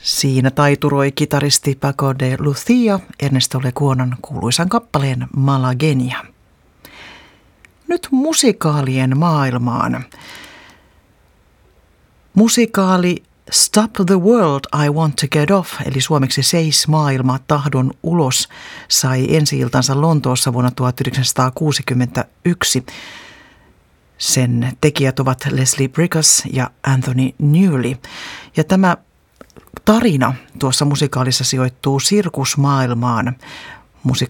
Siinä taituroi kitaristi Paco de Lucia Ernesto Lecuonon kuuluisan kappaleen Malagenia. Nyt musikaalien maailmaan. Musikaali Stop the World, I Want to Get Off, eli suomeksi Seis maailma, tahdon ulos, sai ensi-iltansa Lontoossa vuonna 1961. Sen tekijät ovat Leslie Bricusse ja Anthony Newley. Ja tämä tarina tuossa musikaalissa sijoittuu sirkusmaailmaan.